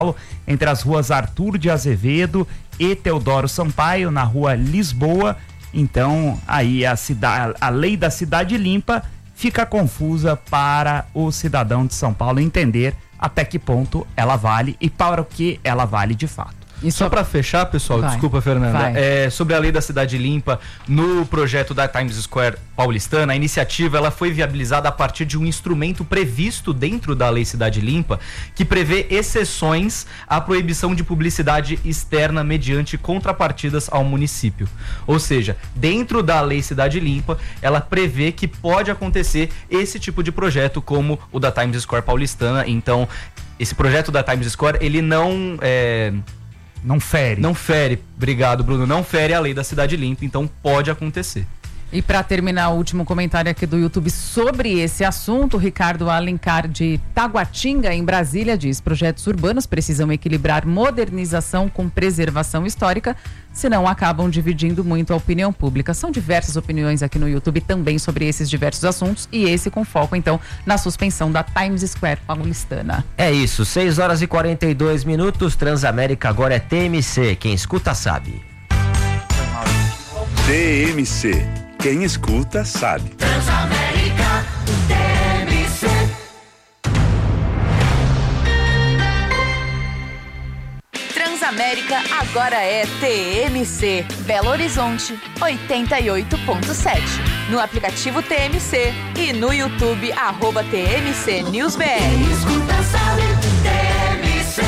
entre as ruas Arthur de Azevedo e Teodoro Sampaio, na rua Lisboa. Então, aí a lei da cidade limpa fica confusa para o cidadão de São Paulo entender até que ponto ela vale e para o que ela vale de fato. E só para fechar, pessoal, desculpa, Fernanda, sobre a lei da cidade limpa, no projeto da Times Square paulistana, a iniciativa ela foi viabilizada a partir de um instrumento previsto dentro da lei cidade limpa, que prevê exceções à proibição de publicidade externa mediante contrapartidas ao município. Ou seja, dentro da lei cidade limpa, ela prevê que pode acontecer esse tipo de projeto como o da Times Square paulistana. Então, esse projeto da Times Square, ele não fere, obrigado, Bruno, não fere a lei da cidade limpa, então pode acontecer. E para terminar, o último comentário aqui do YouTube sobre esse assunto, Ricardo Alencar de Taguatinga, em Brasília, diz: projetos urbanos precisam equilibrar modernização com preservação histórica, senão acabam dividindo muito a opinião pública. São diversas opiniões aqui no YouTube também sobre esses diversos assuntos, e esse com foco, então, na suspensão da Times Square paulistana. É isso, 6h42, Transamérica agora é TMC, quem escuta sabe. TMC, quem escuta sabe. Transamérica, TMC. Transamérica agora é TMC. Belo Horizonte, 88.7. No aplicativo TMC e no YouTube, @TMC News BR. Quem escuta sabe, TMC.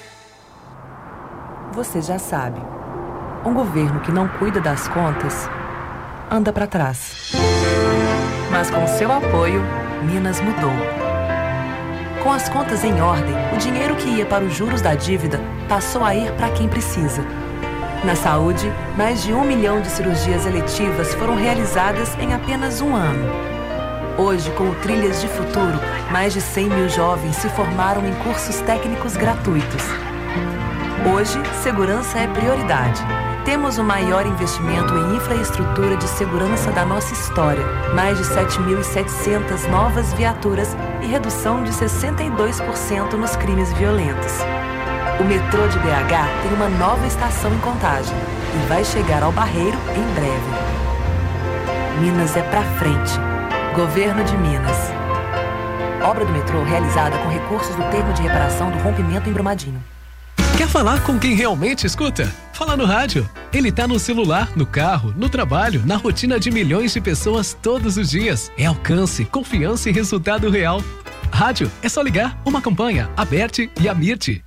Você já sabe. Um governo que não cuida das contas anda para trás. Mas com seu apoio, Minas mudou. Com as contas em ordem, o dinheiro que ia para os juros da dívida passou a ir para quem precisa. Na saúde, mais de 1 milhão de cirurgias eletivas foram realizadas em apenas um ano. Hoje, com o Trilhas de Futuro, mais de 100 mil jovens se formaram em cursos técnicos gratuitos. Hoje, segurança é prioridade. Temos o maior investimento em infraestrutura de segurança da nossa história. Mais de 7.700 novas viaturas e redução de 62% nos crimes violentos. O metrô de BH tem uma nova estação em Contagem e vai chegar ao Barreiro em breve. Minas é pra frente. Governo de Minas. Obra do metrô realizada com recursos do termo de reparação do rompimento em Brumadinho. Quer falar com quem realmente escuta? Fala no rádio. Ele tá no celular, no carro, no trabalho, na rotina de milhões de pessoas todos os dias. É alcance, confiança e resultado real. Rádio, é só ligar. Uma campanha, Aberte e Amirte.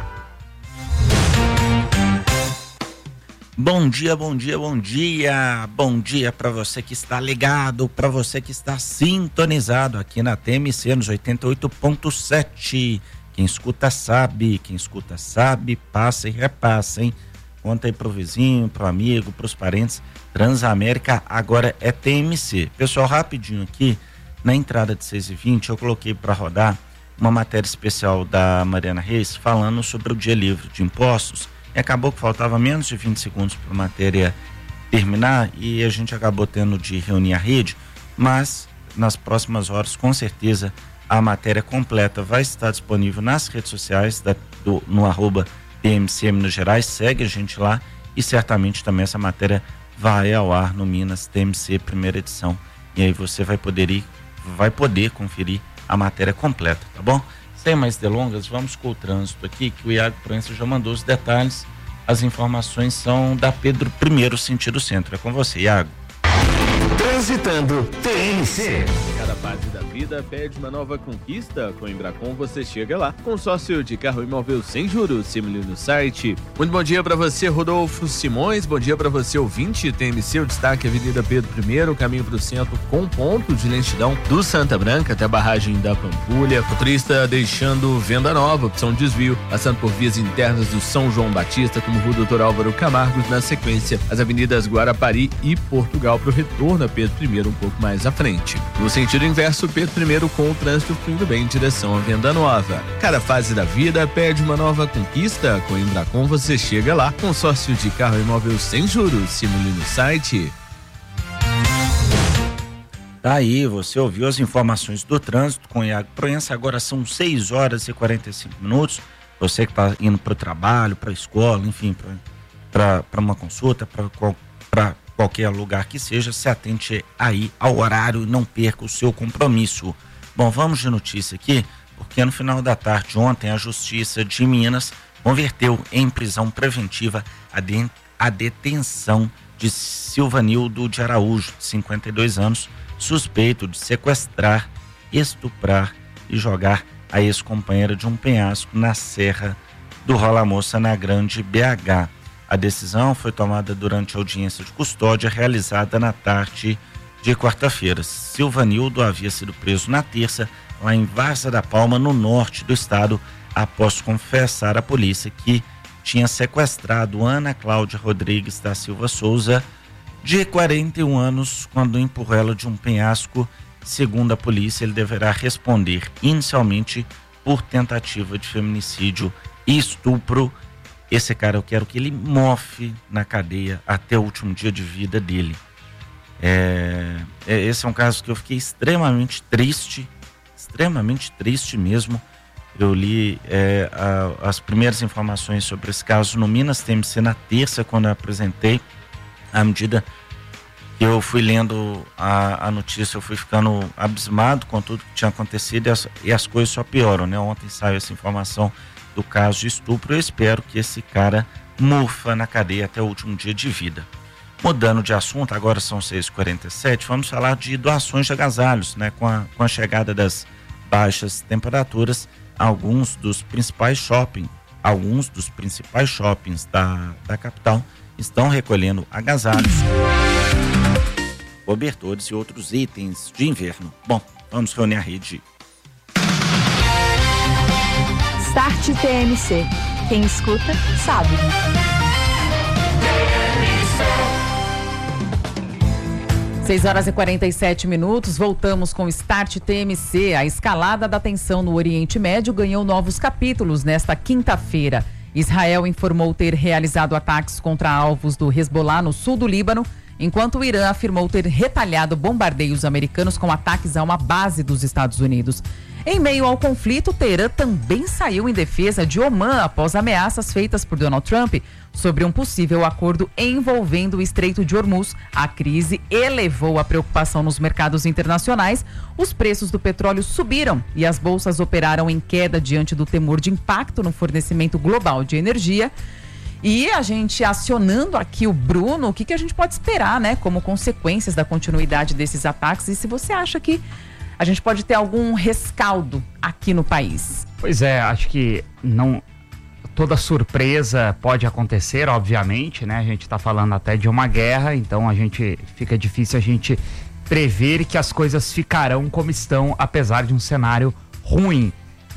Bom dia, bom dia, bom dia. Bom dia para você que está ligado, para você que está sintonizado aqui na TMC nos 88.7. Quem escuta sabe, passa e repassa, hein? Conta aí pro vizinho, pro amigo, pros parentes. Transamérica agora é TMC. Pessoal, rapidinho aqui, na entrada de 6h20, eu coloquei para rodar uma matéria especial da Mariana Reis falando sobre o dia livre de impostos. E acabou que faltava menos de 20 segundos para a matéria terminar e a gente acabou tendo de reunir a rede, mas nas próximas horas, com certeza, a matéria completa vai estar disponível nas redes sociais, no @TMC Minas Gerais. Segue a gente lá e certamente também essa matéria vai ao ar no Minas TMC primeira edição. E aí você vai poder conferir a matéria completa, tá bom? Sem mais delongas, vamos com o trânsito aqui, que o Iago Proença já mandou os detalhes. As informações são da Pedro I, sentido centro. É com você, Iago. Transitando TMC. Cada parte da vida pede uma nova conquista. Com o Embracon você chega lá. Consórcio de carro imóvel sem juros. Simule no site. Muito bom dia para você, Rodolfo Simões. Bom dia para você, ouvinte. TMC, o destaque Avenida Pedro I, caminho para o centro com ponto de lentidão do Santa Branca até a barragem da Pampulha. Motorista deixando venda nova, opção de desvio, passando por vias internas do São João Batista, como Rua Doutor Álvaro Camargo. Na sequência, as avenidas Guarapari e Portugal para o retorno a Pedro I um pouco mais à frente. No sentido inverso, Pedro I com o trânsito fluindo bem em direção à Venda Nova. Cada fase da vida pede uma nova conquista. Com o Embracon você chega lá. Consórcio de carro imóvel sem juros. Simule no site. Aí, você ouviu as informações do trânsito com o Iago Proença. Agora são 6h45. Você que está indo para o trabalho, para a escola, enfim, para uma consulta, para qualquer lugar que seja, se atente aí ao horário e não perca o seu compromisso. Bom, vamos de notícia aqui, porque no final da tarde ontem a Justiça de Minas converteu em prisão preventiva a detenção de Silvanildo de Araújo, de 52 anos, suspeito de sequestrar, estuprar e jogar a ex-companheira de um penhasco na Serra do Rola Moça, na Grande BH. A decisão foi tomada durante a audiência de custódia realizada na tarde de quarta-feira. Silvanildo havia sido preso na terça, lá em Várzea da Palma, no norte do estado, após confessar à polícia que tinha sequestrado Ana Cláudia Rodrigues da Silva Souza, de 41 anos, quando empurrou ela de um penhasco. Segundo a polícia, ele deverá responder inicialmente por tentativa de feminicídio e estupro. Esse cara, eu quero que ele mofe na cadeia até o último dia de vida dele. Esse é um caso que eu fiquei extremamente triste mesmo. Eu li as primeiras informações sobre esse caso no Minas TMC na terça, quando eu apresentei. À medida que eu fui lendo a notícia, eu fui ficando abismado com tudo que tinha acontecido e as coisas só pioram, né? Ontem saiu essa informação do caso de estupro. Eu espero que esse cara morfa na cadeia até o último dia de vida. Mudando de assunto, agora são 6h47, vamos falar de doações de agasalhos, né? Com a chegada das baixas temperaturas, alguns dos principais shoppings da capital estão recolhendo agasalhos, cobertores e outros itens de inverno. Bom, vamos reunir a rede. Start TMC. Quem escuta, sabe. TMC. 6h47, voltamos com Start TMC. A escalada da tensão no Oriente Médio ganhou novos capítulos nesta quinta-feira. Israel informou ter realizado ataques contra alvos do Hezbollah no sul do Líbano, enquanto o Irã afirmou ter retalhado bombardeios americanos com ataques a uma base dos Estados Unidos. Em meio ao conflito, Teherã também saiu em defesa de Omã após ameaças feitas por Donald Trump sobre um possível acordo envolvendo o Estreito de Hormuz. A crise elevou a preocupação nos mercados internacionais. Os preços do petróleo subiram e as bolsas operaram em queda diante do temor de impacto no fornecimento global de energia. E a gente acionando aqui o Bruno, o que a gente pode esperar, né, como consequências da continuidade desses ataques, e se você acha que a gente pode ter algum rescaldo aqui no país? Pois é, acho que não toda surpresa pode acontecer, obviamente, né? A gente está falando até de uma guerra, então fica difícil a gente prever que as coisas ficarão como estão, apesar de um cenário ruim.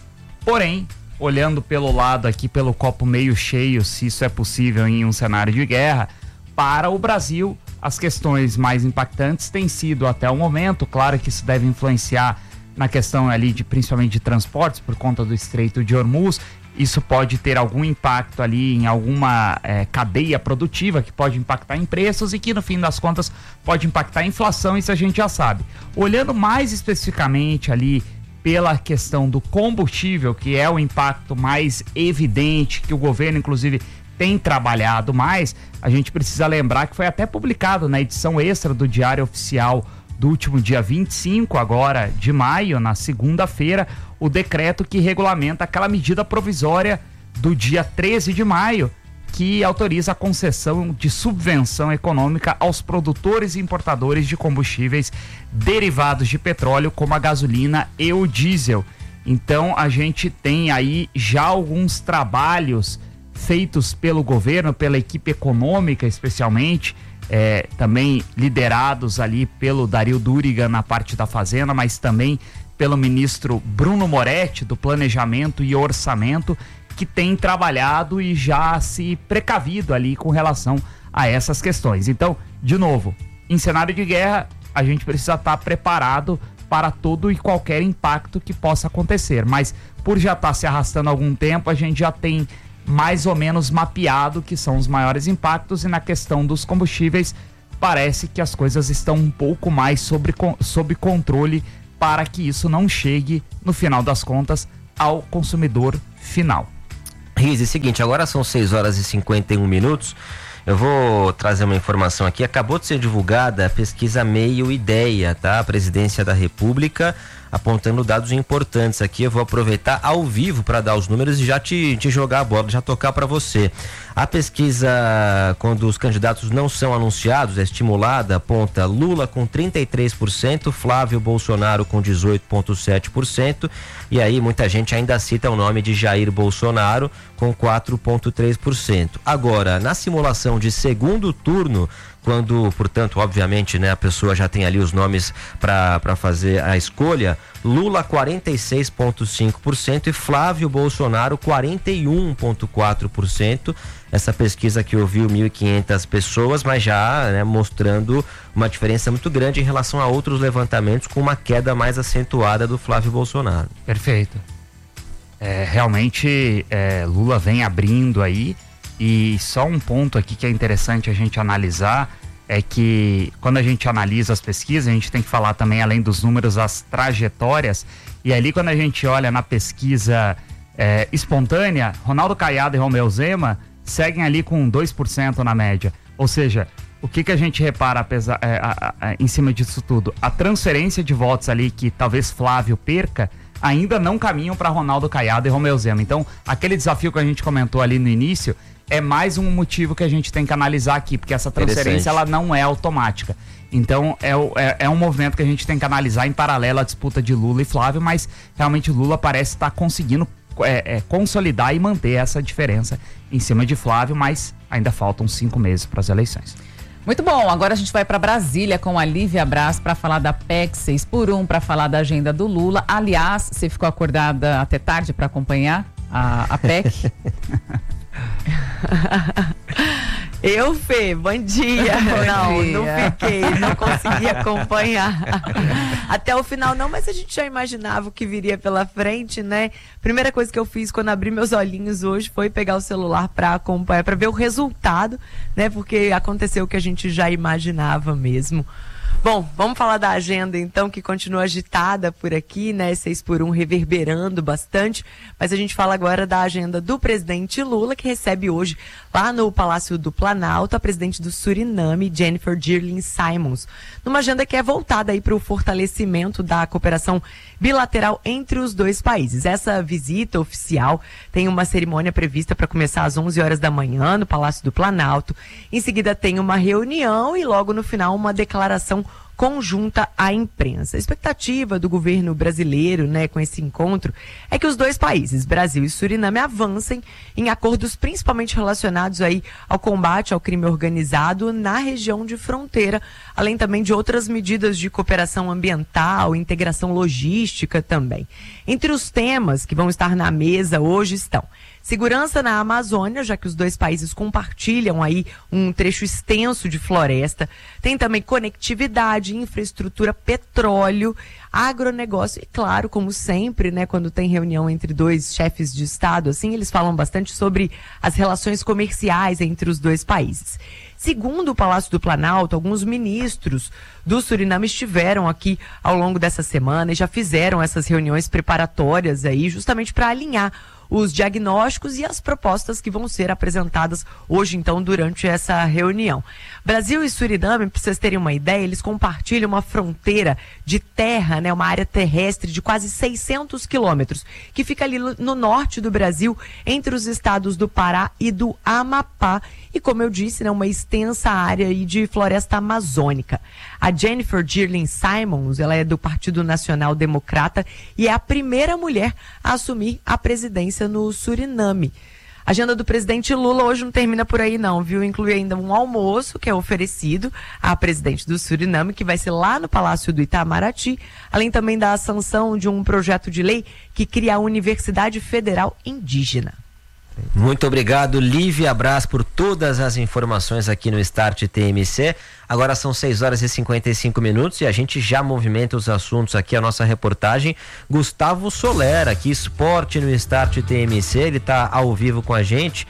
Porém, olhando pelo lado aqui, pelo copo meio cheio, se isso é possível em um cenário de guerra, para o Brasil, as questões mais impactantes têm sido até o momento, claro que isso deve influenciar na questão ali principalmente de transportes por conta do Estreito de Hormuz. Isso pode ter algum impacto ali em alguma cadeia produtiva que pode impactar em preços e que no fim das contas pode impactar a inflação, isso a gente já sabe. Olhando mais especificamente ali pela questão do combustível, que é o impacto mais evidente, que o governo inclusive tem trabalhado mais, a gente precisa lembrar que foi até publicado na edição extra do Diário Oficial do último dia 25 agora de maio, na segunda-feira, o decreto que regulamenta aquela medida provisória do dia 13 de maio, que autoriza a concessão de subvenção econômica aos produtores e importadores de combustíveis derivados de petróleo, como a gasolina e o diesel. Então, a gente tem aí já alguns trabalhos feitos pelo governo, pela equipe econômica especialmente, também liderados ali pelo Dario Duriga na parte da Fazenda, mas também pelo ministro Bruno Moretti, do Planejamento e Orçamento, que tem trabalhado e já se precavido ali com relação a essas questões. Então, de novo, em cenário de guerra, a gente precisa estar preparado para todo e qualquer impacto que possa acontecer, mas por já estar se arrastando há algum tempo, a gente já tem mais ou menos mapeado que são os maiores impactos, e na questão dos combustíveis parece que as coisas estão um pouco mais sob controle para que isso não chegue, no final das contas, ao consumidor final. Rize, seguinte, agora são 6 horas e 51 minutos. Eu vou trazer uma informação aqui. Acabou de ser divulgada a pesquisa Meio Ideia, tá? A Presidência da República apontando dados importantes aqui. Eu vou aproveitar ao vivo para dar os números e já te jogar a bola, já tocar para você. A pesquisa, quando os candidatos não são anunciados, é estimulada, aponta Lula com 33%, Flávio Bolsonaro com 18,7%, e aí muita gente ainda cita o nome de Jair Bolsonaro com 4,3%. Agora, na simulação de segundo turno, quando, portanto, obviamente, né, a pessoa já tem ali os nomes para fazer a escolha, Lula 46,5% e Flávio Bolsonaro 41,4%. Essa pesquisa que ouviu 1.500 pessoas, mas já, né, mostrando uma diferença muito grande em relação a outros levantamentos, com uma queda mais acentuada do Flávio Bolsonaro. Perfeito. Realmente, Lula vem abrindo aí. E só um ponto aqui que é interessante a gente analisar é que quando a gente analisa as pesquisas, a gente tem que falar também, além dos números, as trajetórias. E ali, quando a gente olha na pesquisa espontânea, Ronaldo Caiado e Romeu Zema seguem ali com 2% na média. Ou seja, o que a gente repara em cima disso tudo? A transferência de votos ali que talvez Flávio perca ainda não caminham para Ronaldo Caiado e Romeu Zema. Então, aquele desafio que a gente comentou ali no início é mais um motivo que a gente tem que analisar aqui, porque essa transferência ela não é automática. Então é um movimento que a gente tem que analisar em paralelo à disputa de Lula e Flávio, mas realmente Lula parece estar conseguindo consolidar e manter essa diferença em cima de Flávio, mas ainda faltam 5 meses para as eleições. Muito bom, agora a gente vai para Brasília com a Lívia Braz para falar da PEC 6x1, para falar da agenda do Lula. Aliás, você ficou acordada até tarde para acompanhar a PEC? Eu, Fê, bom dia. Não fiquei, não consegui acompanhar até o final não, mas a gente já imaginava o que viria pela frente, né? Primeira coisa que eu fiz quando abri meus olhinhos hoje foi pegar o celular para acompanhar, para ver o resultado, né? Porque aconteceu o que a gente já imaginava mesmo. Bom, vamos falar da agenda então, que continua agitada por aqui, né? 6x1 reverberando bastante, mas a gente fala agora da agenda do presidente Lula, que recebe hoje lá no Palácio do Planalto a presidente do Suriname, Jennifer Dirlin Simons, numa agenda que é voltada aí para o fortalecimento da cooperação bilateral entre os dois países. Essa visita oficial tem uma cerimônia prevista para começar às 11 horas da manhã no Palácio do Planalto. Em seguida tem uma reunião e logo no final uma declaração conjunta à imprensa. A expectativa do governo brasileiro, né, com esse encontro, é que os dois países, Brasil e Suriname, avancem em acordos principalmente relacionados aí ao combate ao crime organizado na região de fronteira, além também de outras medidas de cooperação ambiental, integração logística também. Entre os temas que vão estar na mesa hoje estão segurança na Amazônia, já que os dois países compartilham aí um trecho extenso de floresta. Tem também conectividade, infraestrutura, petróleo, agronegócio e, claro, como sempre, né, quando tem reunião entre dois chefes de Estado, assim, eles falam bastante sobre as relações comerciais entre os dois países. Segundo o Palácio do Planalto, alguns ministros do Suriname estiveram aqui ao longo dessa semana e já fizeram essas reuniões preparatórias aí, justamente para alinhar os diagnósticos e as propostas que vão ser apresentadas hoje, então, durante essa reunião. Brasil e Suriname, para vocês terem uma ideia, eles compartilham uma fronteira de terra, né, uma área terrestre de quase 600 quilômetros, que fica ali no norte do Brasil, entre os estados do Pará e do Amapá. E, como eu disse, né, uma extensa área aí de floresta amazônica. A Jennifer Dirlin Simons, ela é do Partido Nacional Democrata e é a primeira mulher a assumir a presidência no Suriname. A agenda do presidente Lula hoje não termina por aí não, viu? Inclui ainda um almoço que é oferecido à presidente do Suriname, que vai ser lá no Palácio do Itamaraty, além também da sanção de um projeto de lei que cria a Universidade Federal Indígena. Muito obrigado, Lívia Braz, por todas as informações aqui no Start TMC. Agora são 6 horas e 55 minutos e a gente já movimenta os assuntos aqui, a nossa reportagem. Gustavo Soler, aqui, esporte no Start TMC, ele está ao vivo com a gente.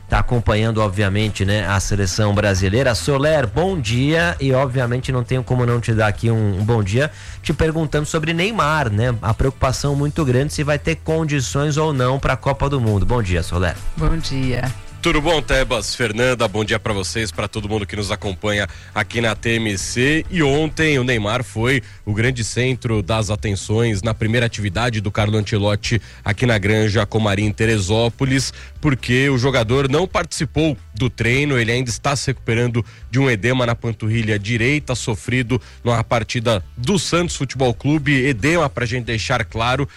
tá acompanhando, obviamente, né, a seleção brasileira. Soler, bom dia, e obviamente não tenho como não te dar aqui um bom dia, te perguntando sobre Neymar, né? A preocupação muito grande se vai ter condições ou não para a Copa do Mundo. Bom dia, Soler. Bom dia. Tudo bom, Tebas? Fernanda, bom dia para vocês, para todo mundo que nos acompanha aqui na TMC. E ontem o Neymar foi o grande centro das atenções na primeira atividade do Carlo Ancelotti aqui na Granja Comari, em Teresópolis, porque o jogador não participou do treino. Ele ainda está se recuperando de um edema na panturrilha direita, sofrido numa partida do Santos Futebol Clube. Edema, pra gente deixar claro,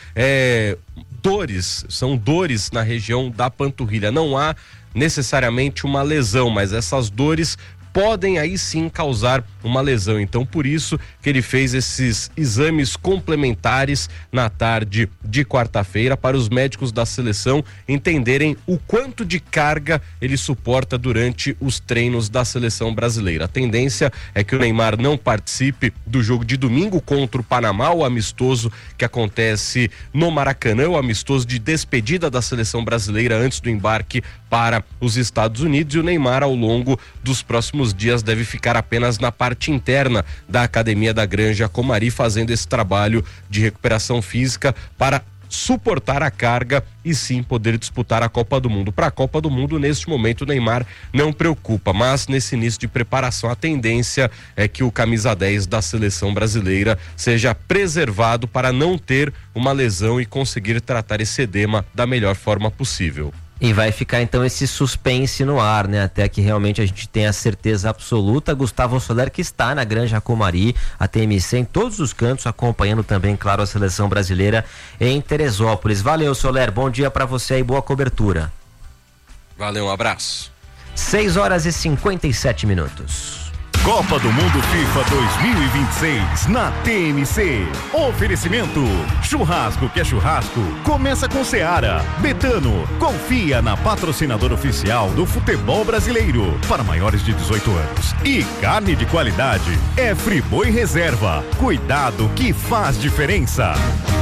são dores na região da panturrilha. Não há necessariamente uma lesão, mas essas dores podem aí sim causar uma lesão. Então, por isso que ele fez esses exames complementares na tarde de quarta-feira, para os médicos da seleção entenderem o quanto de carga ele suporta durante os treinos da seleção brasileira. A tendência é que o Neymar não participe do jogo de domingo contra o Panamá, o amistoso que acontece no Maracanã, o amistoso de despedida da seleção brasileira antes do embarque para os Estados Unidos. E o Neymar, ao longo dos próximos dias, deve ficar apenas na parte interna da academia da Granja Comari, fazendo esse trabalho de recuperação física para suportar a carga e sim poder disputar a Copa do Mundo. Para a Copa do Mundo, neste momento, o Neymar não preocupa, mas nesse início de preparação, a tendência é que o camisa 10 da seleção brasileira seja preservado para não ter uma lesão e conseguir tratar esse edema da melhor forma possível. E vai ficar então esse suspense no ar, né? Até que realmente a gente tenha a certeza absoluta. Gustavo Soler, que está na Granja Comari, a TMC em todos os cantos, acompanhando também, claro, a seleção brasileira em Teresópolis. Valeu, Soler, bom dia para você e boa cobertura. Valeu, um abraço. 6h57. Copa do Mundo FIFA 2026 na TMC. Oferecimento: churrasco que é churrasco, começa com Seara. Betano, confia na patrocinadora oficial do futebol brasileiro para maiores de 18 anos. E carne de qualidade é Friboi Reserva. Cuidado que faz diferença.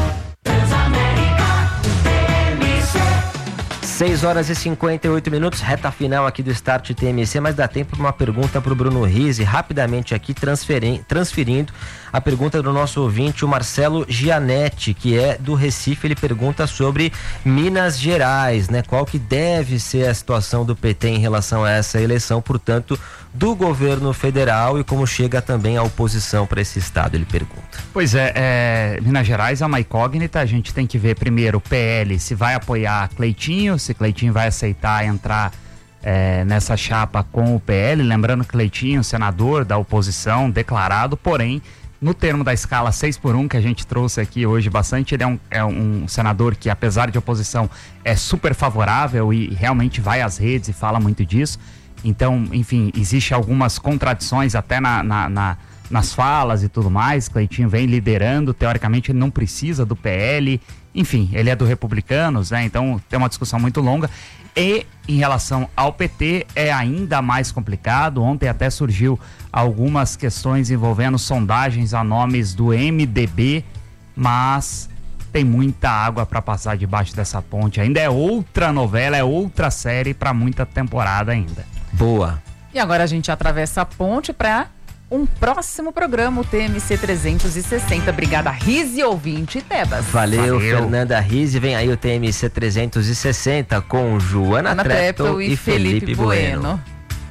6h58, reta final aqui do Start TMC, mas dá tempo para uma pergunta para o Bruno Rizzi, rapidamente aqui transferindo a pergunta do nosso ouvinte, o Marcelo Gianetti, que é do Recife. Ele pergunta sobre Minas Gerais, né? Qual que deve ser a situação do PT em relação a essa eleição, portanto, do governo federal, e como chega também a oposição para esse estado, ele pergunta. Pois Minas Gerais é uma incógnita. A gente tem que ver primeiro o PL, se vai apoiar Cleitinho, se Cleitinho vai aceitar entrar nessa chapa com o PL, lembrando que Cleitinho, senador da oposição, declarado, porém, no termo da escala 6x1, que a gente trouxe aqui hoje bastante, ele é um senador que, apesar de oposição, é super favorável e realmente vai às redes e fala muito disso. Então, enfim, existe algumas contradições até nas falas e tudo mais. Cleitinho vem liderando, teoricamente ele não precisa do PL, enfim, ele é do Republicanos, né? Então tem uma discussão muito longa. E em relação ao PT é ainda mais complicado. Ontem até surgiu algumas questões envolvendo sondagens a nomes do MDB, mas tem muita água para passar debaixo dessa ponte. Ainda é outra novela, é outra série para muita temporada ainda. Boa. E agora a gente atravessa a ponte para um próximo programa, o TMC 360. Obrigada, Rizzi, ouvinte, Tebas. Valeu, Fernanda Rizzi. Vem aí o TMC 360 com Joana Treptow e Felipe Bueno.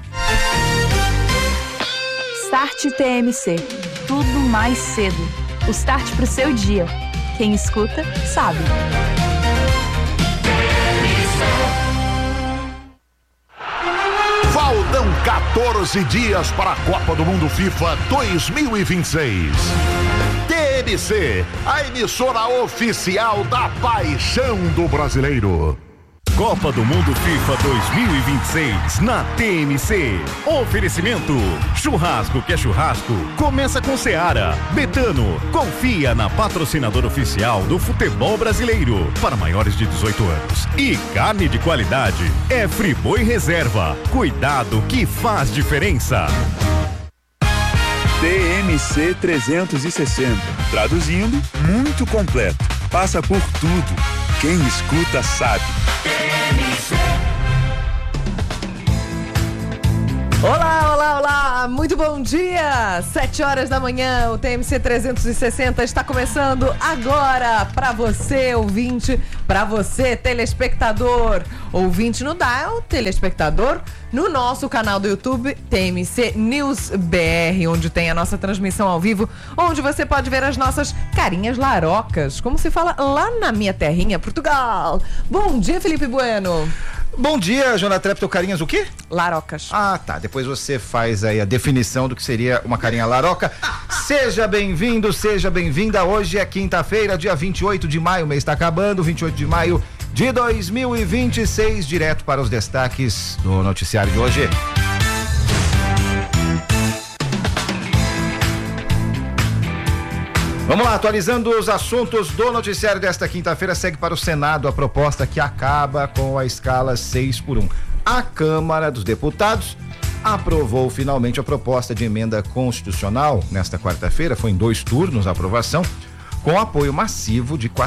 Start TMC. Tudo mais cedo. O start pro seu dia. Quem escuta, sabe. Faltam 14 dias para a Copa do Mundo FIFA 2026. TMC, a emissora oficial da paixão do brasileiro. Copa do Mundo FIFA 2026 na TMC. Oferecimento: churrasco que é churrasco, começa com Seara. Betano, confia na patrocinadora oficial do futebol brasileiro para maiores de 18 anos. E carne de qualidade é Friboi Reserva. Cuidado que faz diferença. TMC 360. Traduzindo, muito completo. Passa por tudo. Quem escuta sabe. muito bom dia, 7 horas da manhã, o TMC 360 está começando agora, para você ouvinte, para você telespectador, ouvinte no dial, telespectador no nosso canal do YouTube TMC News BR, onde tem a nossa transmissão ao vivo, onde você pode ver as nossas carinhas larocas, como se fala lá na minha terrinha, Portugal. Bom dia, Felipe Bueno. Bom dia, Jonathan Trepto, carinhas o quê? Larocas. Ah, tá. Depois você faz aí a definição do que seria uma carinha laroca. Seja bem-vindo, seja bem-vinda. Hoje é quinta-feira, dia 28 de maio, o mês está acabando, 28 de maio de 2026, direto para os destaques do noticiário de hoje. Vamos lá, atualizando os assuntos do noticiário desta quinta-feira, segue para o Senado a proposta que acaba com a escala 6x1. A Câmara dos Deputados aprovou finalmente a proposta de emenda constitucional nesta quarta-feira, foi em 2 turnos a aprovação, com apoio massivo de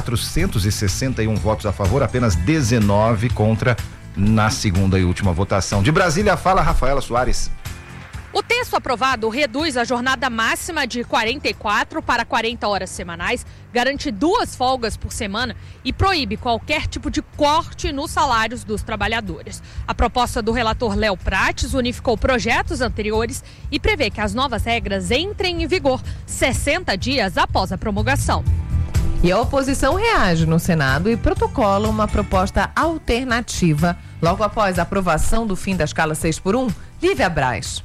461 votos a favor, apenas 19 contra na segunda e última votação. De Brasília, fala Rafaela Soares. O texto aprovado reduz a jornada máxima de 44 para 40 horas semanais, garante 2 folgas por semana e proíbe qualquer tipo de corte nos salários dos trabalhadores. A proposta do relator Léo Prates unificou projetos anteriores e prevê que as novas regras entrem em vigor 60 dias após a promulgação. E a oposição reage no Senado e protocola uma proposta alternativa logo após a aprovação do fim da escala 6x1. Lívia Braz.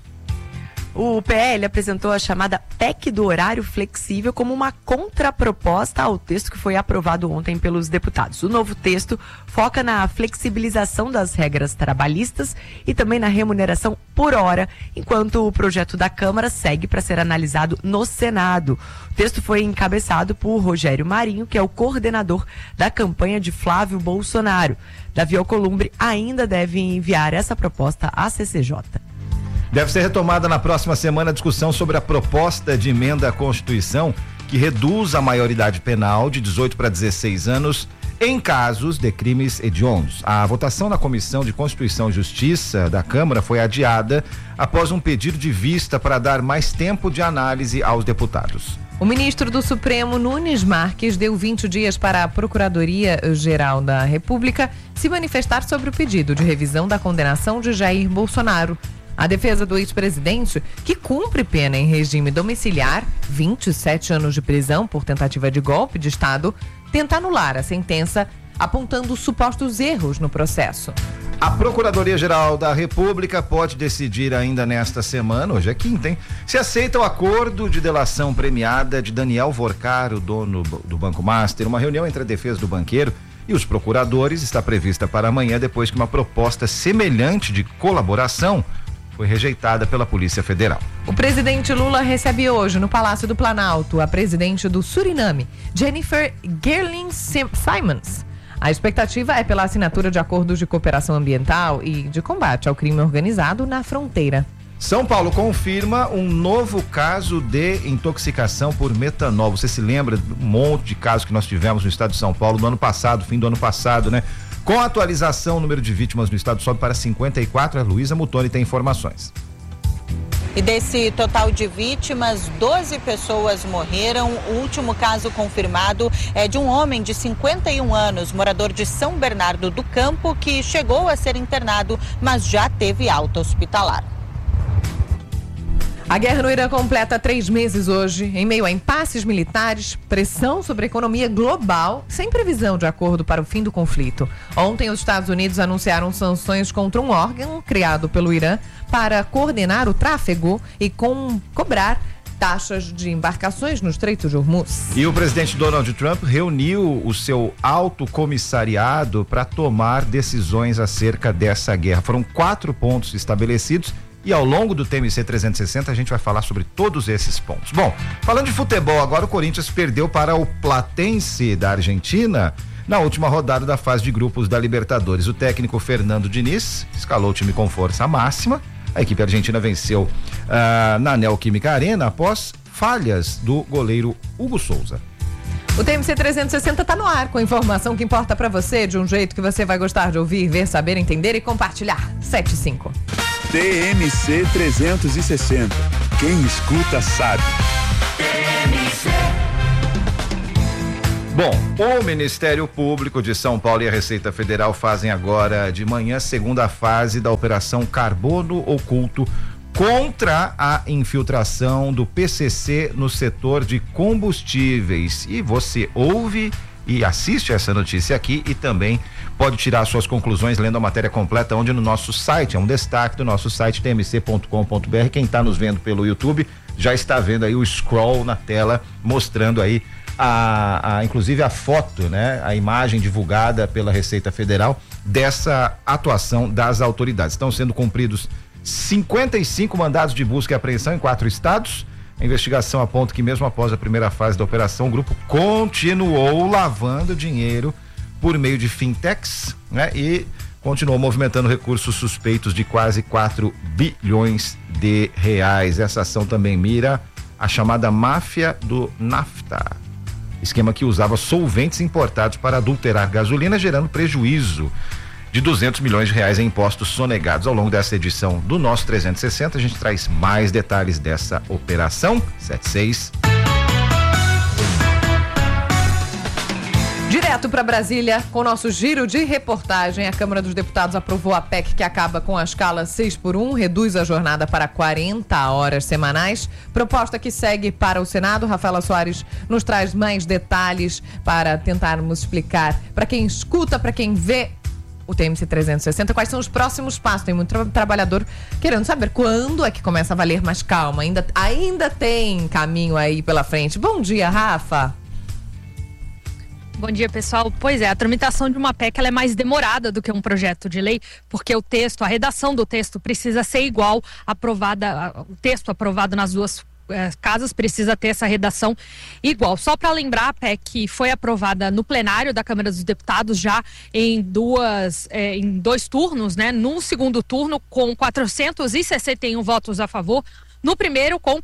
O PL apresentou a chamada PEC do horário flexível como uma contraproposta ao texto que foi aprovado ontem pelos deputados. O novo texto foca na flexibilização das regras trabalhistas e também na remuneração por hora, enquanto o projeto da Câmara segue para ser analisado no Senado. O texto foi encabeçado por Rogério Marinho, que é o coordenador da campanha de Flávio Bolsonaro. Davi Alcolumbre ainda deve enviar essa proposta à CCJ. Deve ser retomada na próxima semana a discussão sobre a proposta de emenda à Constituição que reduz a maioridade penal de 18 para 16 anos em casos de crimes hediondos. A votação na Comissão de Constituição e Justiça da Câmara foi adiada após um pedido de vista para dar mais tempo de análise aos deputados. O ministro do Supremo, Nunes Marques, deu 20 dias para a Procuradoria-Geral da República se manifestar sobre o pedido de revisão da condenação de Jair Bolsonaro. A defesa do ex-presidente, que cumpre pena em regime domiciliar, 27 anos de prisão por tentativa de golpe de Estado, tenta anular a sentença, apontando supostos erros no processo. A Procuradoria-Geral da República pode decidir ainda nesta semana, hoje é quinta, hein? Se aceita o acordo de delação premiada de Daniel Vorcar, o dono do Banco Master. Uma reunião entre a defesa do banqueiro e os procuradores está prevista para amanhã, depois que uma proposta semelhante de colaboração foi rejeitada pela Polícia Federal. O presidente Lula recebe hoje no Palácio do Planalto a presidente do Suriname, Jennifer Gerling Simons. A expectativa é pela assinatura de acordos de cooperação ambiental e de combate ao crime organizado na fronteira. São Paulo confirma um novo caso de intoxicação por metanol. Você se lembra de um monte de casos que nós tivemos no estado de São Paulo no ano passado, fim do ano passado, né? Com a atualização, o número de vítimas no estado sobe para 54. A Luísa Mutoni tem informações. E desse total de vítimas, 12 pessoas morreram. O último caso confirmado é de um homem de 51 anos, morador de São Bernardo do Campo, que chegou a ser internado, mas já teve alta hospitalar. A guerra no Irã completa 3 meses hoje, em meio a impasses militares, pressão sobre a economia global, sem previsão de acordo para o fim do conflito. Ontem, os Estados Unidos anunciaram sanções contra um órgão criado pelo Irã para coordenar o tráfego e cobrar taxas de embarcações no Estreito de Hormuz. E o presidente Donald Trump reuniu o seu alto comissariado para tomar decisões acerca dessa guerra. Foram 4 pontos estabelecidos. E ao longo do TMC 360 a gente vai falar sobre todos esses pontos. Bom, falando de futebol, agora o Corinthians perdeu para o Platense da Argentina na última rodada da fase de grupos da Libertadores. O técnico Fernando Diniz escalou o time com força máxima. A equipe argentina venceu na Neoquímica Arena após falhas do goleiro Hugo Souza. O TMC 360 tá no ar com informação que importa para você de um jeito que você vai gostar de ouvir, ver, saber, entender e compartilhar. 7-5. TMC 360. Quem escuta sabe. Bom, o Ministério Público de São Paulo e a Receita Federal fazem agora de manhã segunda fase da Operação Carbono Oculto contra a infiltração do PCC no setor de combustíveis. E você ouve e assiste essa notícia aqui e também pode tirar suas conclusões lendo a matéria completa onde no nosso site, é um destaque do nosso site tmc.com.br. Quem está nos vendo pelo YouTube já está vendo aí o scroll na tela mostrando aí inclusive a foto, né? A imagem divulgada pela Receita Federal dessa atuação das autoridades. Estão sendo cumpridos 55 mandados de busca e apreensão em 4 estados. A investigação aponta que mesmo após a primeira fase da operação, o grupo continuou lavando dinheiro por meio de fintechs, né? E continuou movimentando recursos suspeitos de quase 4 bilhões de reais. Essa ação também mira a chamada máfia do nafta, esquema que usava solventes importados para adulterar gasolina, gerando prejuízo de 200 milhões de reais em impostos sonegados. Ao longo dessa edição do nosso 360, a gente traz mais detalhes dessa operação. 76. Direto para Brasília, com o nosso giro de reportagem, a Câmara dos Deputados aprovou a PEC que acaba com a escala 6x1, reduz a jornada para 40 horas semanais. Proposta que segue para o Senado. Rafaela Soares nos traz mais detalhes para tentarmos explicar para quem escuta, para quem vê o TMC 360, quais são os próximos passos. Tem muito trabalhador querendo saber quando é que começa a valer, mas calma, ainda tem caminho aí pela frente. Bom dia, Rafa. Bom dia, pessoal. Pois é, a tramitação de uma PEC ela é mais demorada do que um projeto de lei, porque o texto, a redação do texto precisa ser igual, o texto aprovado nas duas casas precisa ter essa redação igual. Só para lembrar, a PEC foi aprovada no plenário da Câmara dos Deputados já em dois turnos, né? No segundo turno com 461 votos a favor, no primeiro com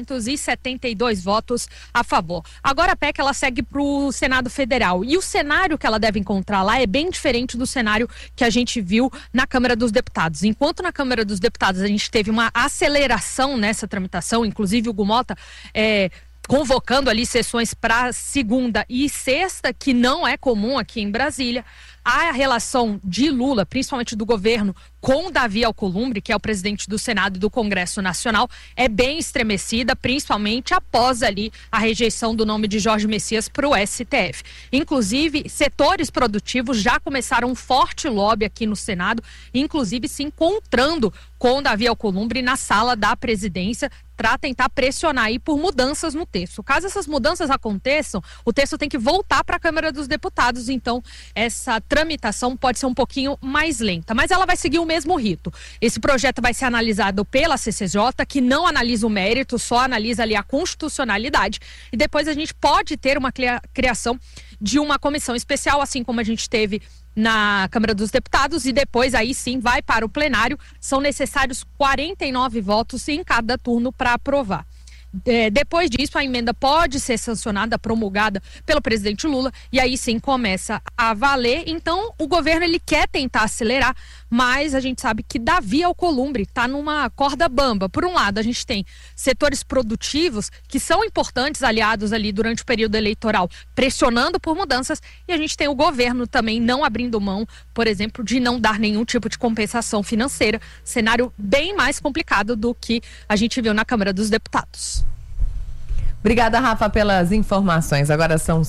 472 votos a favor. Agora a PEC ela segue para o Senado Federal e o cenário que ela deve encontrar lá é bem diferente do cenário que a gente viu na Câmara dos Deputados. Enquanto na Câmara dos Deputados a gente teve uma aceleração nessa tramitação, inclusive o Gumota convocando ali sessões para segunda e sexta, que não é comum aqui em Brasília. A relação de Lula, principalmente do governo, com Davi Alcolumbre, que é o presidente do Senado e do Congresso Nacional, é bem estremecida, principalmente após ali a rejeição do nome de Jorge Messias para o STF. Inclusive, setores produtivos já começaram um forte lobby aqui no Senado, inclusive se encontrando com Davi Alcolumbre na sala da presidência para tentar pressionar aí por mudanças no texto. Caso essas mudanças aconteçam, o texto tem que voltar para a Câmara dos Deputados, então essa tramitação pode ser um pouquinho mais lenta, mas ela vai seguir o mesmo rito. Esse projeto vai ser analisado pela CCJ, que não analisa o mérito, só analisa ali a constitucionalidade, e depois a gente pode ter uma criação de uma comissão especial, assim como a gente teve na Câmara dos Deputados, e depois aí sim vai para o plenário. São necessários 49 votos em cada turno para aprovar. Depois disso, a emenda pode ser sancionada, promulgada pelo presidente Lula, e aí sim começa a valer. Então, o governo ele quer tentar acelerar, mas a gente sabe que Davi Alcolumbre está numa corda bamba. Por um lado, a gente tem setores produtivos que são importantes aliados ali durante o período eleitoral, pressionando por mudanças, e a gente tem o governo também não abrindo mão, por exemplo, de não dar nenhum tipo de compensação financeira. Cenário bem mais complicado do que a gente viu na Câmara dos Deputados. Obrigada, Rafa, pelas informações. Agora são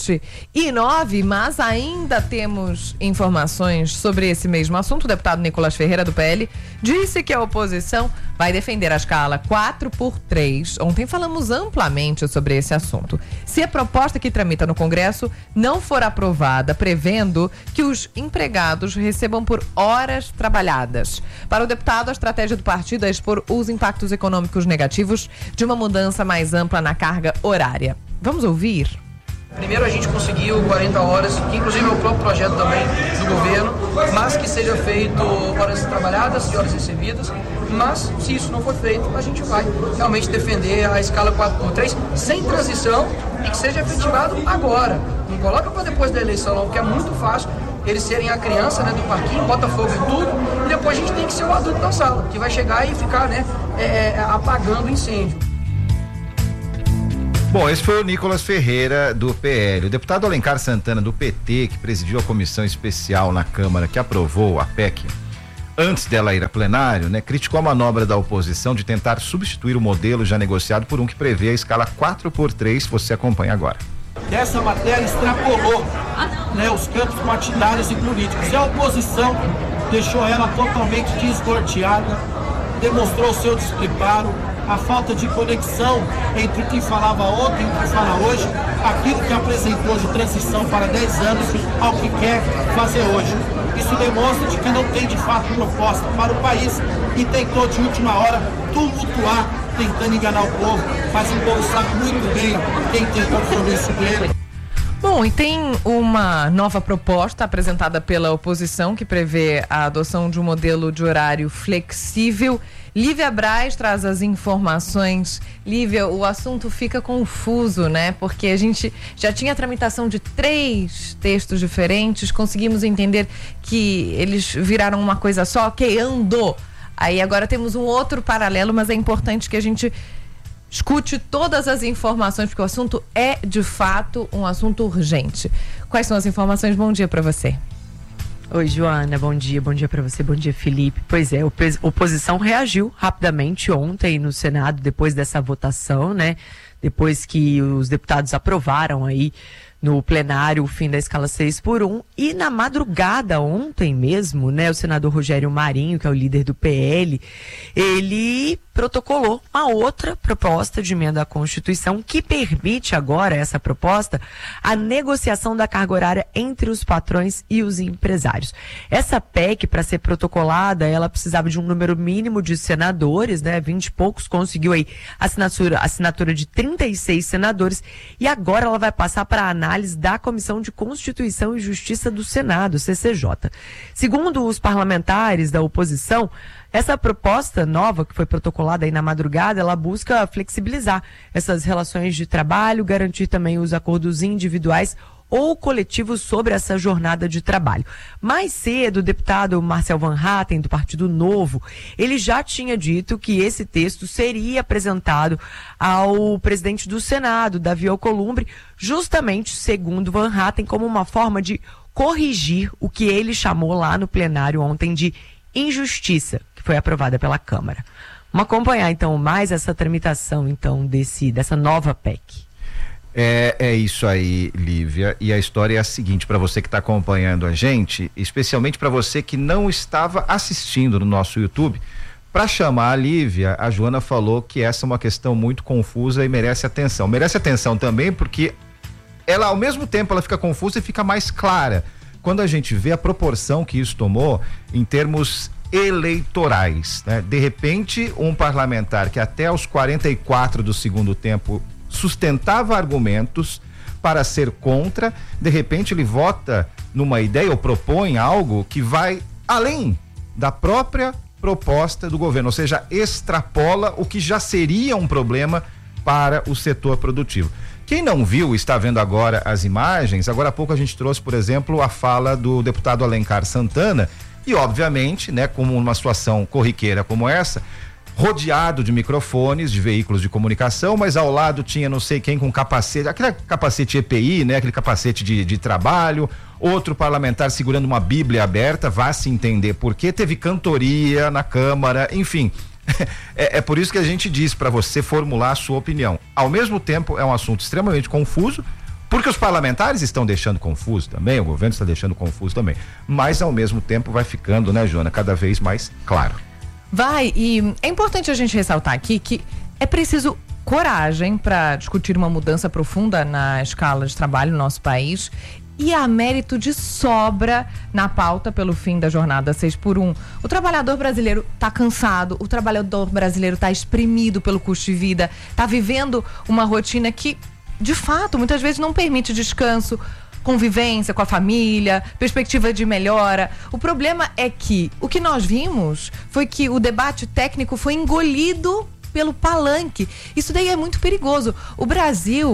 7h09, mas ainda temos informações sobre esse mesmo assunto. O deputado Nicolás Ferreira, do PL, disse que a oposição vai defender a escala 4x3. Ontem falamos amplamente sobre esse assunto. Se a proposta que tramita no Congresso não for aprovada, prevendo que os empregados recebam por horas trabalhadas. Para o deputado, a estratégia do partido é expor os impactos econômicos negativos de uma mudança mais ampla na carga horária. Vamos ouvir? Primeiro a gente conseguiu 40 horas, que inclusive é o próprio projeto também do governo, mas que seja feito horas trabalhadas e horas recebidas. Mas se isso não for feito, a gente vai realmente defender a escala 4x3 sem transição e que seja efetivado agora. Não coloca para depois da eleição, não, porque é muito fácil eles serem a criança, né, do parquinho, bota fogo em tudo, e depois a gente tem que ser o adulto da sala, que vai chegar e ficar, né, apagando o incêndio. Bom, esse foi o Nicolas Ferreira, do PL. O deputado Alencar Santana, do PT, que presidiu a comissão especial na Câmara que aprovou a PEC, antes dela ir a plenário, né, criticou a manobra da oposição de tentar substituir o modelo já negociado por um que prevê a escala 4x3, você acompanha agora. Essa matéria extrapolou, né, os campos partidários e políticos. E a oposição deixou ela totalmente desnorteada, demonstrou o seu despreparo, a falta de conexão entre o que falava ontem e o que fala hoje, aquilo que apresentou de transição para 10 anos ao que quer fazer hoje. Isso demonstra de que não tem de fato proposta para o país e tentou de última hora tumultuar, tentando enganar o povo, mas o povo sabe muito bem quem tem compromisso com ele. Bom, e tem uma nova proposta apresentada pela oposição que prevê a adoção de um modelo de horário flexível. Lívia Braz traz as informações. Lívia, o assunto fica confuso, né? Porque a gente já tinha a tramitação de 3 textos diferentes, conseguimos entender que eles viraram uma coisa só, que andou. Aí agora temos um outro paralelo, mas é importante que a gente escute todas as informações, porque o assunto é, de fato, um assunto urgente. Quais são as informações? Bom dia para você. Oi, Joana, bom dia para você, bom dia, Felipe. Pois é, a oposição reagiu rapidamente ontem no Senado, depois dessa votação, né? Depois que os deputados aprovaram aí no plenário o fim da escala 6x1, e na madrugada ontem mesmo, né, o senador Rogério Marinho, que é o líder do PL, ele protocolou uma outra proposta de emenda à Constituição que permite agora, essa proposta, a negociação da carga horária entre os patrões e os empresários. Essa PEC, para ser protocolada, ela precisava de um número mínimo de senadores, né, 20 e poucos, conseguiu aí assinatura de 36 senadores, e agora ela vai passar para a análise da Comissão de Constituição e Justiça do Senado, CCJ. Segundo os parlamentares da oposição, essa proposta nova que foi protocolada aí na madrugada, ela busca flexibilizar essas relações de trabalho, garantir também os acordos individuais ou coletivos sobre essa jornada de trabalho. Mais cedo, o deputado Marcel Van Hatten, do Partido Novo, ele já tinha dito que esse texto seria apresentado ao presidente do Senado, Davi Alcolumbre, justamente, segundo Van Hatten, como uma forma de corrigir o que ele chamou lá no plenário ontem de injustiça, que foi aprovada pela Câmara. Vamos acompanhar, então, mais essa tramitação, então, dessa nova PEC. É isso aí, Lívia, e a história é a seguinte, para você que está acompanhando a gente, especialmente para você que não estava assistindo no nosso YouTube. Para chamar a Lívia, a Joana falou que essa é uma questão muito confusa e merece atenção. Merece atenção também porque ela, ao mesmo tempo, ela fica confusa e fica mais clara quando a gente vê a proporção que isso tomou em termos eleitorais, né? De repente, um parlamentar que até os 44 do segundo tempo sustentava argumentos para ser contra, de repente ele vota numa ideia ou propõe algo que vai além da própria proposta do governo, ou seja, extrapola o que já seria um problema para o setor produtivo. Quem não viu, está vendo agora as imagens. Agora há pouco a gente trouxe, por exemplo, a fala do deputado Alencar Santana e, obviamente, né, como uma situação corriqueira como essa, rodeado de microfones, de veículos de comunicação, mas ao lado tinha não sei quem com capacete, aquele capacete EPI, né, aquele capacete de trabalho, outro parlamentar segurando uma Bíblia aberta, vá se entender porque teve cantoria na Câmara, enfim. É por isso que a gente diz para você formular a sua opinião. Ao mesmo tempo, é um assunto extremamente confuso, porque os parlamentares estão deixando confuso também, o governo está deixando confuso também, mas ao mesmo tempo vai ficando, né, Joana, cada vez mais claro. Vai, e é importante a gente ressaltar aqui que é preciso coragem para discutir uma mudança profunda na escala de trabalho no nosso país, e há mérito de sobra na pauta pelo fim da jornada 6x1. O trabalhador brasileiro está cansado, o trabalhador brasileiro está exprimido pelo custo de vida, está vivendo uma rotina que, de fato, muitas vezes não permite descanso, convivência com a família, perspectiva de melhora. O problema é que o que nós vimos foi que o debate técnico foi engolido pelo palanque. Isso daí é muito perigoso. O Brasil,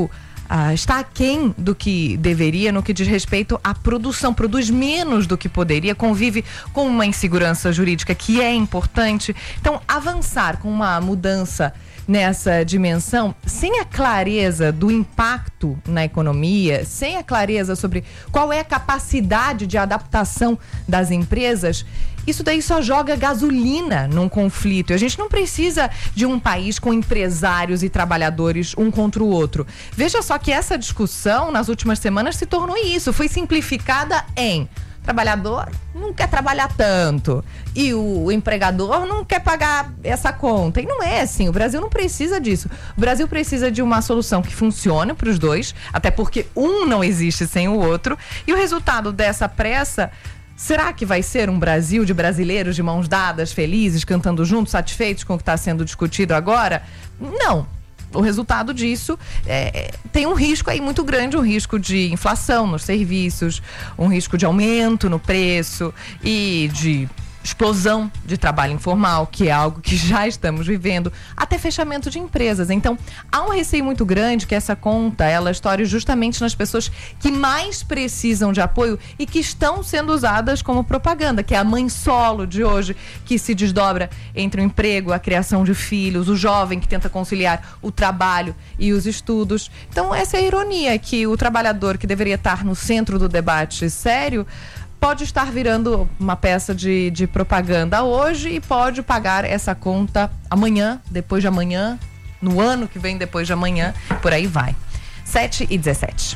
está aquém do que deveria no que diz respeito à produção, produz menos do que poderia, convive com uma insegurança jurídica que é importante. Então, avançar com uma mudança nessa dimensão, sem a clareza do impacto na economia, sem a clareza sobre qual é a capacidade de adaptação das empresas, isso daí só joga gasolina num conflito. E a gente não precisa de um país com empresários e trabalhadores um contra o outro. Veja só que essa discussão nas últimas semanas se tornou isso, foi simplificada em trabalhador não quer trabalhar tanto e o empregador não quer pagar essa conta. E não é assim, o Brasil não precisa disso. O Brasil precisa de uma solução que funcione para os dois, até porque um não existe sem o outro. E o resultado dessa pressa, será que vai ser um Brasil de brasileiros de mãos dadas, felizes, cantando juntos, satisfeitos com o que está sendo discutido agora? Não. O resultado disso tem um risco aí muito grande, um risco de inflação nos serviços, um risco de aumento no preço e de explosão de trabalho informal, que é algo que já estamos vivendo, até fechamento de empresas. Então, há um receio muito grande que essa conta, ela estoure justamente nas pessoas que mais precisam de apoio e que estão sendo usadas como propaganda, que é a mãe solo de hoje, que se desdobra entre o emprego, a criação de filhos, o jovem que tenta conciliar o trabalho e os estudos. Então, essa é a ironia, que o trabalhador que deveria estar no centro do debate sério pode estar virando uma peça de propaganda hoje e pode pagar essa conta amanhã, depois de amanhã, no ano que vem depois de amanhã, por aí vai. 7h17.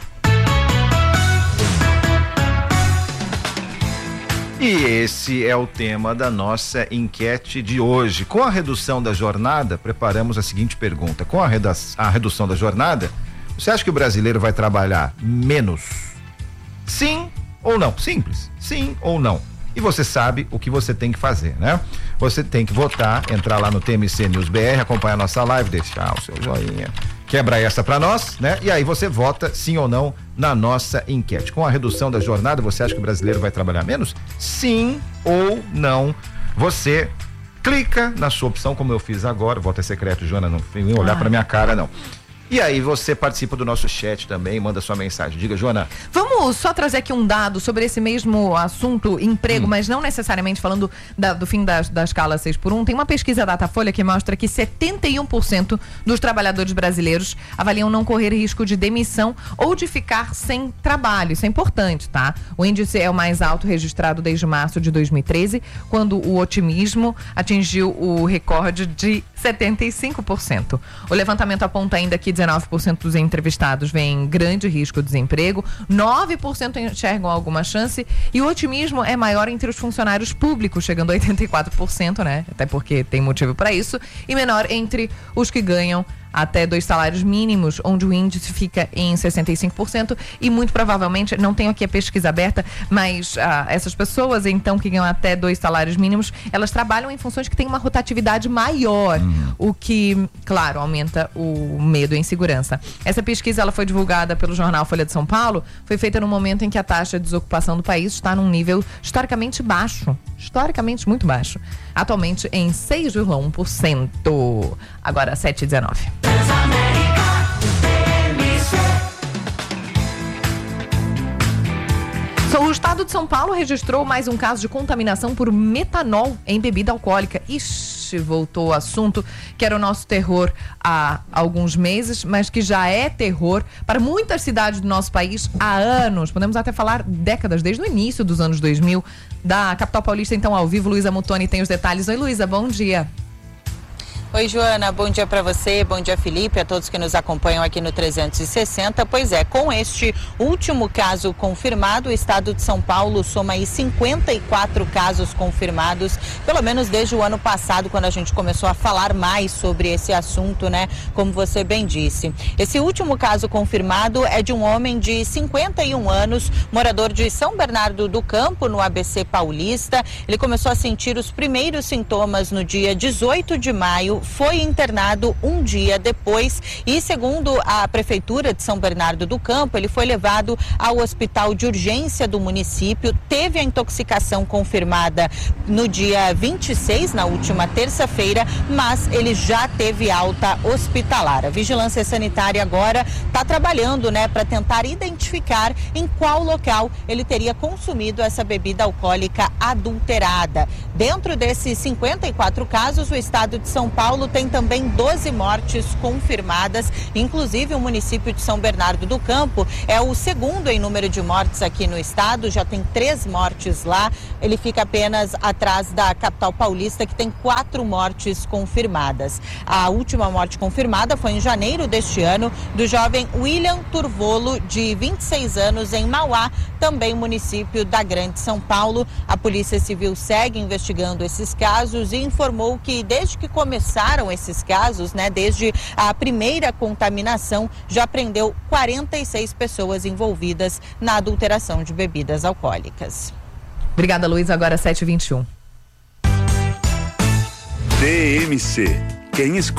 E esse é o tema da nossa enquete de hoje. Com a redução da jornada, preparamos a seguinte pergunta. Com a redução da jornada, você acha que o brasileiro vai trabalhar menos? Sim ou não? Simples. Sim ou não? E você sabe o que você tem que fazer, né? Você tem que votar, entrar lá no TMC News BR, acompanhar a nossa live, deixar o seu joinha, quebra essa pra nós, né? E aí você vota sim ou não na nossa enquete. Com a redução da jornada, você acha que o brasileiro vai trabalhar menos? Sim ou não? Você clica na sua opção, como eu fiz agora, voto é secreto, Joana, não vem olhar pra minha cara, não. E aí você participa do nosso chat também, manda sua mensagem. Diga, Joana. Vamos só trazer aqui um dado sobre esse mesmo assunto, emprego, mas não necessariamente falando do fim da escala 6x1. Tem uma pesquisa da Datafolha que mostra que 71% dos trabalhadores brasileiros avaliam não correr risco de demissão ou de ficar sem trabalho. Isso é importante, tá? O índice é o mais alto registrado desde março de 2013, quando o otimismo atingiu o recorde de 75%. O levantamento aponta ainda que 19% dos entrevistados veem grande risco de desemprego, 9% enxergam alguma chance e o otimismo é maior entre os funcionários públicos, chegando a 84%, né? Até porque tem motivo para isso, e menor entre os que ganham até 2 salários mínimos, onde o índice fica em 65%, e muito provavelmente, não tenho aqui a pesquisa aberta, mas essas pessoas, então, que ganham até 2 salários mínimos, elas trabalham em funções que têm uma rotatividade maior, o que, claro, aumenta o medo e a insegurança. Essa pesquisa, ela foi divulgada pelo jornal Folha de São Paulo, foi feita no momento em que a taxa de desocupação do país está num nível historicamente baixo, historicamente muito baixo, atualmente em 6,1%. Agora, 7h19. O estado de São Paulo registrou mais um caso de contaminação por metanol em bebida alcoólica. Ixi, voltou o assunto que era o nosso terror há alguns meses, mas que já é terror para muitas cidades do nosso país há anos. Podemos até falar décadas, desde o início dos anos 2000. Da capital paulista, então, ao vivo, Luísa Mutoni tem os detalhes. Oi, Luísa, bom dia. Oi, Joana, bom dia para você, bom dia, Felipe, a todos que nos acompanham aqui no 360. Pois é, com este último caso confirmado, o estado de São Paulo soma aí 54 casos confirmados, pelo menos desde o ano passado, quando a gente começou a falar mais sobre esse assunto, né? Como você bem disse. Esse último caso confirmado é de um homem de 51 anos, morador de São Bernardo do Campo, no ABC Paulista. Ele começou a sentir os primeiros sintomas no dia 18 de maio, foi internado um dia depois e, segundo a Prefeitura de São Bernardo do Campo, ele foi levado ao hospital de urgência do município, teve a intoxicação confirmada no dia 26, na última terça-feira, mas ele já teve alta hospitalar. A Vigilância Sanitária agora está trabalhando, para tentar identificar em qual local ele teria consumido essa bebida alcoólica adulterada. Dentro desses 54 casos, o estado de São Paulo tem também 12 mortes confirmadas, inclusive o município de São Bernardo do Campo é o segundo em número de mortes aqui no estado, já tem 3 mortes lá, ele fica apenas atrás da capital paulista, que tem 4 mortes confirmadas. A última morte confirmada foi em janeiro deste ano, do jovem William Turvolo, de 26 anos, em Mauá, também município da Grande São Paulo. A Polícia Civil segue investigando esses casos e informou que desde que começaram esses casos, desde a primeira contaminação, já prendeu 46 pessoas envolvidas na adulteração de bebidas alcoólicas. Obrigada, Luiz. Agora 7h21. TMC. Quem escuta